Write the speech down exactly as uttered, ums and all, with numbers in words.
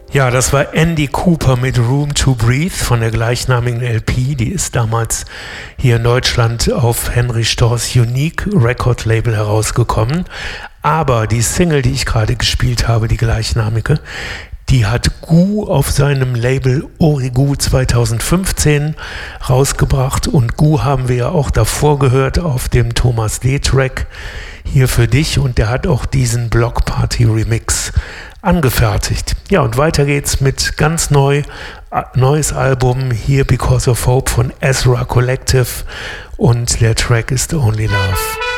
Ja, das war Andy Cooper mit Room to Breathe von der gleichnamigen L P. Die ist damals hier in Deutschland auf Henry Storrs Unique Record Label herausgekommen. Aber die Single, die ich gerade gespielt habe, die gleichnamige, die hat Gu auf seinem Label Origu zweitausendfünfzehn rausgebracht. Und Gu haben wir ja auch davor gehört auf dem Thomas D-Track hier für dich. Und der hat auch diesen Block Party Remix angefertigt. Ja, und weiter geht's mit ganz neu, neues Album hier Because of Hope von Ezra Collective und der Track ist Only Love.